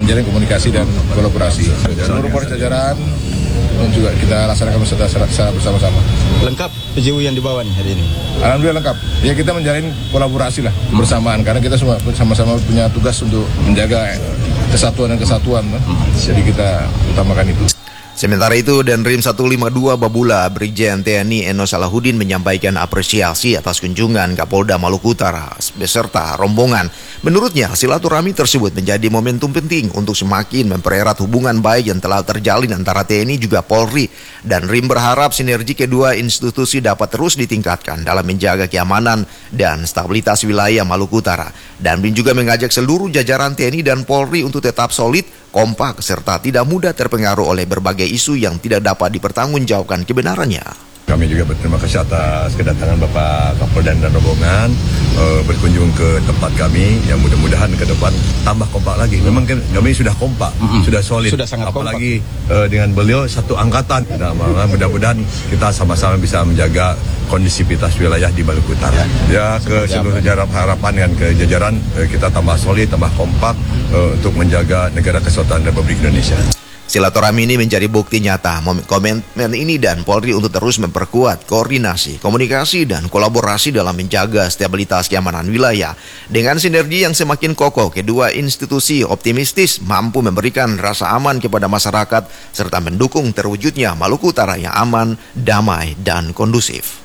menjalin komunikasi dan kolaborasi. Seluruh Polri jajaran dan juga kita laksanakan secara bersama-sama. Lengkap PJU yang dibawa nih hari ini? Alhamdulillah lengkap. Ya kita menjalin kolaborasi lah bersamaan karena kita semua sama-sama punya tugas untuk menjaga kesatuan dan kesatuan. Jadi kita utamakan itu. Sementara itu, Danrim 152 Babula Brigjen TNI Eno Salahuddin menyampaikan apresiasi atas kunjungan Kapolda Maluku Utara beserta rombongan. Menurutnya, silaturahmi tersebut menjadi momentum penting untuk semakin mempererat hubungan baik yang telah terjalin antara TNI juga Polri. Danrim berharap sinergi kedua institusi dapat terus ditingkatkan dalam menjaga keamanan dan stabilitas wilayah Maluku Utara. Danrim juga mengajak seluruh jajaran TNI dan Polri untuk tetap solid, kompak, serta tidak mudah terpengaruh oleh berbagai isu yang tidak dapat dipertanggungjawabkan kebenarannya. Kami juga berterima kasih atas kedatangan Bapak Kapolda dan rombongan berkunjung ke tempat kami, yang mudah-mudahan ke depan tambah kompak lagi. Memang kami sudah kompak, sudah solid, sudah sangat apalagi dengan beliau satu angkatan. Nah, mudah-mudahan kita sama-sama bisa menjaga kondisivitas wilayah di Maluku Utara. Ya, ke seluruh harapan dan ke jajaran kita tambah solid, tambah kompak untuk menjaga negara kesatuan Republik Indonesia. Silaturahmi ini menjadi bukti nyata komitmen ini dan Polri untuk terus memperkuat koordinasi, komunikasi, dan kolaborasi dalam menjaga stabilitas keamanan wilayah. Dengan sinergi yang semakin kokoh, kedua institusi optimistis mampu memberikan rasa aman kepada masyarakat serta mendukung terwujudnya Maluku Utara yang aman, damai, dan kondusif.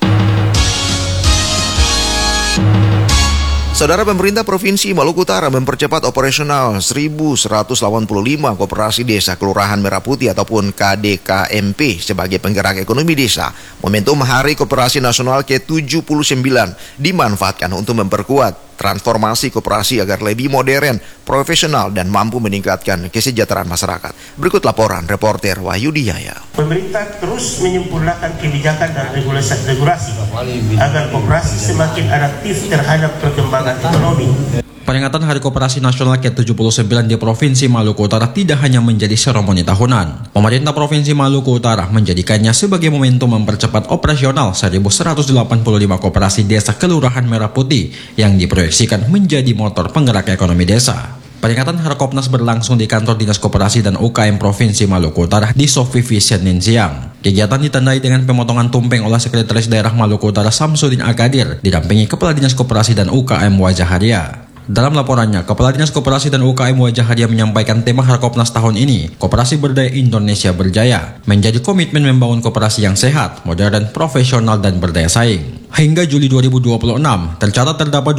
Saudara, pemerintah Provinsi Maluku Utara mempercepat operasional 1.185 koperasi desa Kelurahan Merah Putih ataupun KDKMP sebagai penggerak ekonomi desa. Momentum Hari Koperasi Nasional ke-79 dimanfaatkan untuk memperkuat transformasi koperasi agar lebih modern, profesional, dan mampu meningkatkan kesejahteraan masyarakat. Berikut laporan reporter Wahyu Diyaya. Pemerintah terus menyempurnakan kebijakan dan regulasi agar koperasi semakin adaptif terhadap perkembangan ekonomi. Peringatan Hari Koperasi Nasional ke-79 di Provinsi Maluku Utara tidak hanya menjadi seremoni tahunan. Pemerintah Provinsi Maluku Utara menjadikannya sebagai momentum mempercepat operasional 1.185 koperasi desa Kelurahan Merah Putih yang diproyeksikan menjadi motor penggerak ekonomi desa. Peringatan Harkopnas berlangsung di kantor Dinas Koperasi dan UKM Provinsi Maluku Utara di Sofivi Senin siang. Kegiatan ditandai dengan pemotongan tumpeng oleh Sekretaris Daerah Maluku Utara Samsudin Akadir didampingi Kepala Dinas Koperasi dan UKM Wajah Haria. Dalam laporannya, Kepala Dinas Koperasi dan UKM Wajah Haria menyampaikan tema Harkopnas tahun ini, Koperasi Berdaya Indonesia Berjaya, menjadi komitmen membangun koperasi yang sehat, modern, profesional, dan berdaya saing. Hingga Juli 2026, tercatat terdapat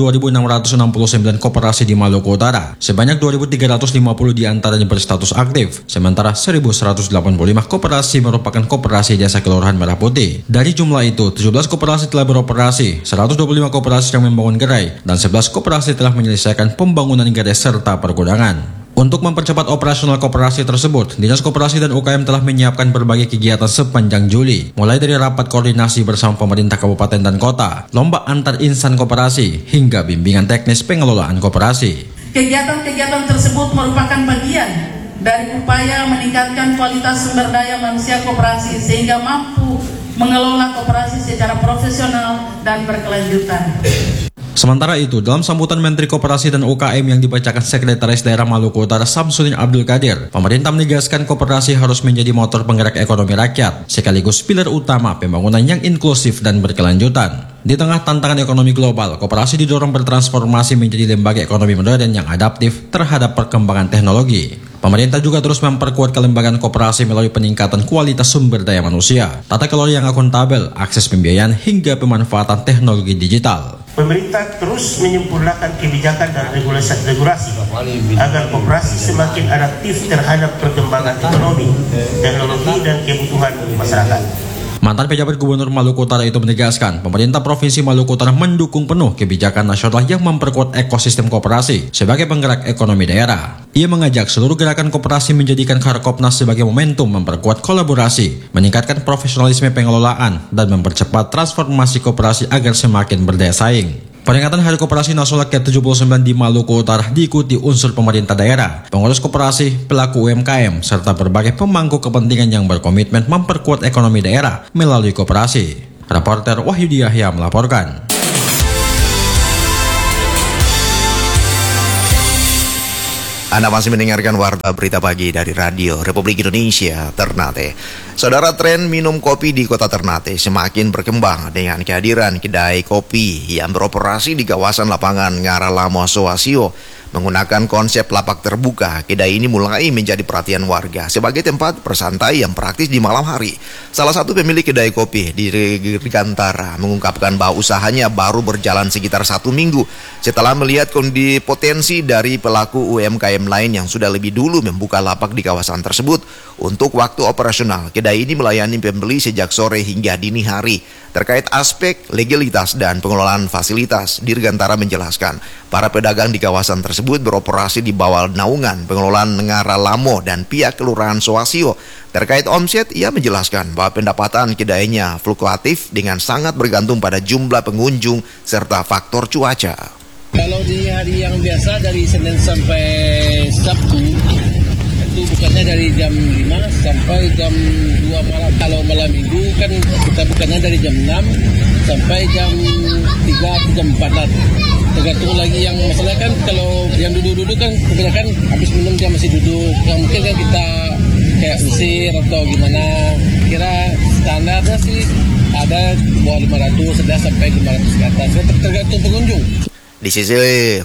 2.669 koperasi di Maluku Utara. Sebanyak 2.350 diantaranya berstatus aktif, sementara 1.185 koperasi merupakan koperasi desa Kelurahan Merah Putih. Dari jumlah itu, 17 koperasi telah beroperasi, 125 koperasi yang membangun gerai, dan 11 koperasi telah menyelesaikan pembangunan gerai serta pergudangan. Untuk mempercepat operasional koperasi tersebut, Dinas Koperasi dan UKM telah menyiapkan berbagai kegiatan sepanjang Juli, mulai dari rapat koordinasi bersama pemerintah kabupaten dan kota, lomba antar insan koperasi, hingga bimbingan teknis pengelolaan koperasi. Kegiatan-kegiatan tersebut merupakan bagian dari upaya meningkatkan kualitas sumber daya manusia koperasi sehingga mampu mengelola koperasi secara profesional dan berkelanjutan. Sementara itu, dalam sambutan Menteri Koperasi dan UKM yang dibacakan Sekretaris Daerah Maluku Utara Samsudin Abdul Qadir, pemerintah menegaskan koperasi harus menjadi motor penggerak ekonomi rakyat, sekaligus pilar utama pembangunan yang inklusif dan berkelanjutan. Di tengah tantangan ekonomi global, koperasi didorong bertransformasi menjadi lembaga ekonomi modern yang adaptif terhadap perkembangan teknologi. Pemerintah juga terus memperkuat kelembagaan koperasi melalui peningkatan kualitas sumber daya manusia, tata kelola yang akuntabel, akses pembiayaan, hingga pemanfaatan teknologi digital. Pemerintah terus menyempurnakan kebijakan dan regulasi agar koperasi semakin adaptif terhadap perkembangan ekonomi, teknologi, dan kebutuhan masyarakat. Mantan pejabat Gubernur Maluku Utara itu menegaskan, pemerintah Provinsi Maluku Utara mendukung penuh kebijakan nasional yang memperkuat ekosistem koperasi sebagai penggerak ekonomi daerah. Ia mengajak seluruh gerakan koperasi menjadikan Harkopnas sebagai momentum memperkuat kolaborasi, meningkatkan profesionalisme pengelolaan, dan mempercepat transformasi koperasi agar semakin berdaya saing. Peringatan Hari Koperasi Nasional ke-79 di Maluku Utara diikuti unsur pemerintah daerah, pengurus koperasi, pelaku UMKM, serta berbagai pemangku kepentingan yang berkomitmen memperkuat ekonomi daerah melalui koperasi. Reporter Wahyu Diyaya melaporkan. Anda masih mendengarkan Warta Berita Pagi dari Radio Republik Indonesia, Ternate. Saudara, tren minum kopi di kota Ternate semakin berkembang dengan kehadiran kedai kopi yang beroperasi di kawasan lapangan Ngaralamo Soasio. Menggunakan konsep lapak terbuka, kedai ini mulai menjadi perhatian warga sebagai tempat bersantai yang praktis di malam hari. Salah satu pemilik kedai kopi di Gantara mengungkapkan bahwa usahanya baru berjalan sekitar 1 minggu setelah melihat kondisi potensi dari pelaku UMKM lain yang sudah lebih dulu membuka lapak di kawasan tersebut. Untuk waktu operasional, kedai ini melayani pembeli sejak sore hingga dini hari. Terkait aspek legalitas dan pengelolaan fasilitas, Dirgantara menjelaskan, para pedagang di kawasan tersebut beroperasi di bawah naungan pengelolaan Ngaralamo dan pihak Kelurahan Soasio. Terkait omset, ia menjelaskan bahwa pendapatan kedainya fluktuatif dengan sangat bergantung pada jumlah pengunjung serta faktor cuaca. Kalau di hari yang biasa dari Senin sampai Sabtu, itu bukannya dari jam 5 sampai jam 2 malam. Kalau malam minggu kan kita bukannya dari jam 6 sampai jam 3 atau jam 4. Tergantung lagi yang masalah kan, kalau yang duduk-duduk kan kebanyakan habis minum dia masih duduk. Yang mungkin kan kita kayak usir atau gimana. Kira standarnya sih ada bawah 500, ada sampai 500 ke atas. Tergantung pengunjung. Di sisi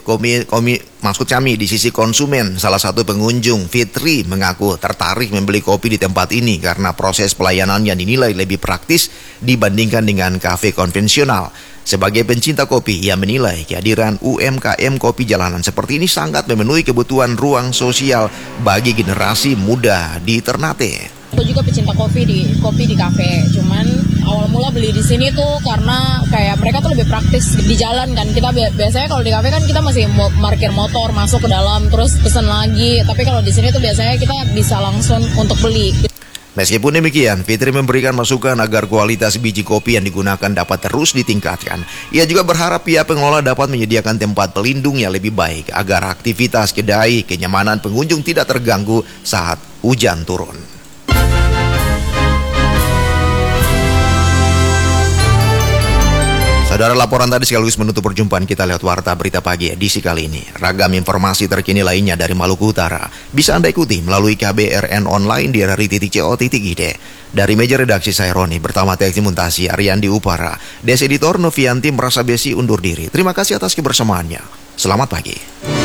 di sisi konsumen, salah satu pengunjung, Fitri, mengaku tertarik membeli kopi di tempat ini karena proses pelayanannya dinilai lebih praktis dibandingkan dengan kafe konvensional. Sebagai pencinta kopi, ia menilai kehadiran UMKM kopi jalanan seperti ini sangat memenuhi kebutuhan ruang sosial bagi generasi muda di Ternate. Aku juga pecinta kopi di kafe, cuman awal mula beli di sini tuh karena kayak mereka tuh lebih praktis di jalan kan. Kita biasanya kalau di kafe kan kita masih parkir motor masuk ke dalam terus pesen lagi, tapi kalau di sini tuh biasanya kita bisa langsung untuk beli. Meskipun demikian, Fitri memberikan masukan agar kualitas biji kopi yang digunakan dapat terus ditingkatkan. Ia juga berharap pihak pengelola dapat menyediakan tempat pelindung yang lebih baik agar aktivitas kedai kenyamanan pengunjung tidak terganggu saat hujan turun. Saudara, laporan tadi sekaligus menutup perjumpaan kita lewat Warta Berita Pagi edisi kali ini. Ragam informasi terkini lainnya dari Maluku Utara bisa Anda ikuti melalui KBRN online di rri.co.id. Dari meja redaksi saya Roni bersama teknik montasi Ariandi Upara, Des Editor Novianti Merasa Besi undur diri. Terima kasih atas kebersamaannya. Selamat pagi.